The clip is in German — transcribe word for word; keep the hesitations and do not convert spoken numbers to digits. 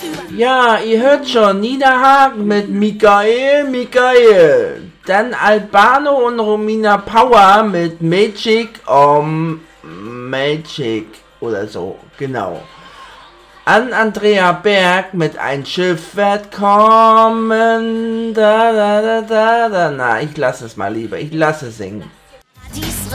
Ja, ihr hört schon, Niederhagen mit Michael, Michael. Dann Albano und Romina Power mit Magic um Magic oder so, genau. An Andrea Berg mit Ein Schiff wird kommen. Da, da, da, da, da. Na, ich lasse es mal lieber. Ich lasse es singen.